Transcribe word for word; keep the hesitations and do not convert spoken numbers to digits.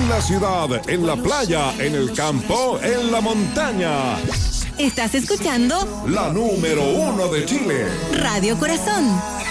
la ciudad, en la playa, en el campo, en la montaña. ¿Estás escuchando? La número uno de Chile. Radio Corazón.